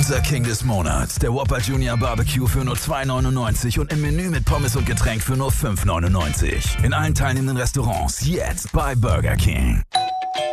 Unser King des Monats, der Whopper Junior Barbecue für nur $2,99 und im Menü mit Pommes und Getränk für nur $5,99. In allen teilnehmenden Restaurants jetzt bei Burger King.